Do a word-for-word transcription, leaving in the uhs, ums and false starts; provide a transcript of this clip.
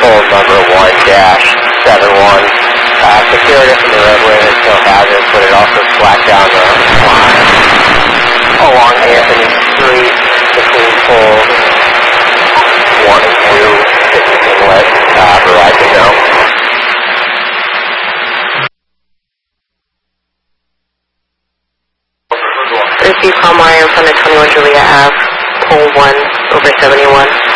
Pole number one dash seven one. Uh, secured it from the roadway, it still has it, but it also slacked down the line along Anthony Street between poles one and two. This is inlet, uh, Verizon now. Receive call Meyer in front of twenty-one Julia Ave, pole one over seventy-one.